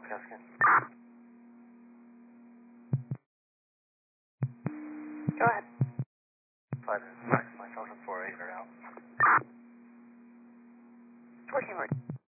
Jessica. Go ahead. 5 minutes max. My social 48 are out. It's working right.